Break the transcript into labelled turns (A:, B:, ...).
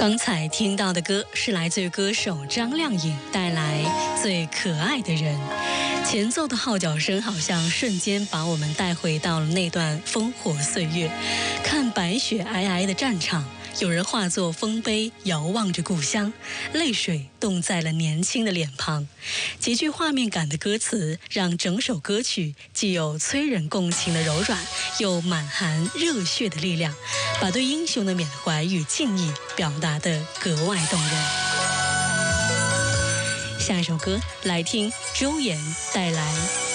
A: 刚才听到的歌是来自于歌手张靓颖带来《最可爱的人》，前奏的号角声好像瞬间把我们带回到了那段烽火岁月，看白雪皑皑的战场。有人化作丰碑，遥望着故乡，泪水冻在了年轻的脸庞。极具画面感的歌词，让整首歌曲既有催人共情的柔软，又满含热血的力量，把对英雄的缅怀与敬意表达得格外动人。下一首歌来听周岩带来